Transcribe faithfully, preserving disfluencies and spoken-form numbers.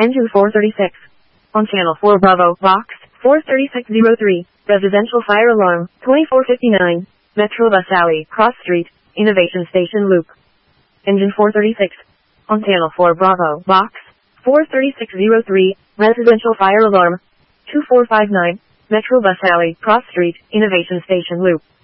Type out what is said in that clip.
Engine four thirty-six. On channel four Bravo, box four thirty-six oh three, residential fire alarm, twenty-four fifty-nine, Metro Bus Alley, Cross Street, Innovation Station Loop. Engine four thirty-six. On channel four Bravo, box four thirty-six oh three, residential fire alarm, two four five nine, Metro Bus Alley, Cross Street, Innovation Station Loop.